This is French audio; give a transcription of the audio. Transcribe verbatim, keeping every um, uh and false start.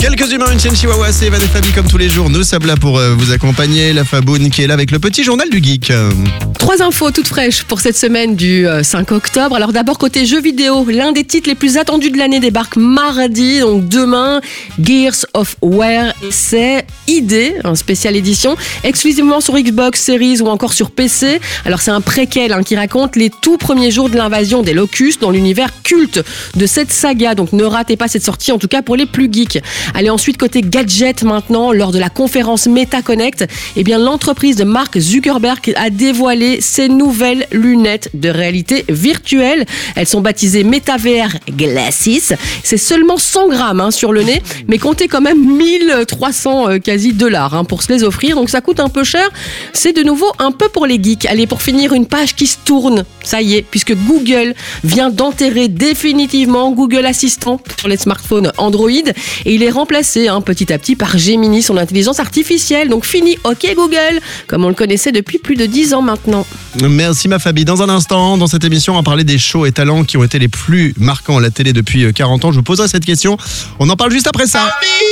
Quelques humains, une chaîne chihuahua, c'est Evan et Fabi comme tous les jours. Nous sommes là pour euh, vous accompagner. La Faboune qui est là avec le petit journal du geek. Trois infos toutes fraîches pour cette semaine du cinq octobre. Alors d'abord côté jeux vidéo, l'un des titres les plus attendus de l'année débarque mardi, donc demain, Gears of War, c'est I D, un spécial édition, exclusivement sur Xbox Series ou encore sur P C. Alors c'est un préquel hein, qui raconte les tout premiers jours de l'invasion des Locust dans l'univers culte de cette saga. Donc ne ratez pas cette sortie, en tout cas pour les plus geeks. Allez ensuite côté gadget maintenant, lors de la conférence MetaConnect, eh bien l'entreprise de Mark Zuckerberg a dévoilé ses nouvelles lunettes de réalité virtuelle. Elles sont baptisées MetaVR Glasses. C'est seulement cent grammes hein, sur le nez, mais comptez quand même mille trois cents euh, quasi dollars hein, pour se les offrir. Donc ça coûte un peu cher. C'est de nouveau un peu pour les geeks. Allez, pour finir, une page qui se tourne. Ça y est, puisque Google vient d'enterrer définitivement Google Assistant sur les smartphones Android et il est remplacé hein, petit à petit par Gemini, son intelligence artificielle. Donc fini, ok Google, comme on le connaissait depuis plus de dix ans maintenant. Merci ma Fabi. Dans un instant, dans cette émission, on va parler des shows et talents qui ont été les plus marquants à la télé depuis quarante ans. Je vous poserai cette question. On en parle juste après ça.